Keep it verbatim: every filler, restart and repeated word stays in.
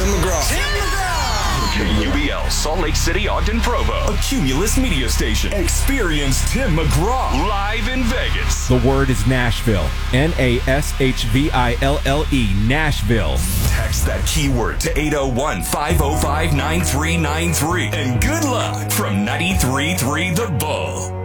Tim McGraw. Tim McGraw. K U B L, Salt Lake City, Ogden, Provo. A Cumulus media station. Experience Tim McGraw live in Vegas. The word is Nashville. N A S H V I L L E, Nashville. Text that keyword to eight oh one, five oh five, nine three nine three. And good luck from ninety-three point three The Bull.